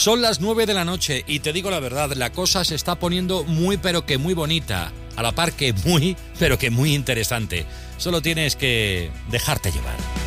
Son las 9 de la noche y te digo la verdad, la cosa se está poniendo muy pero que muy bonita, a la par que muy pero que muy interesante. Solo tienes que dejarte llevar.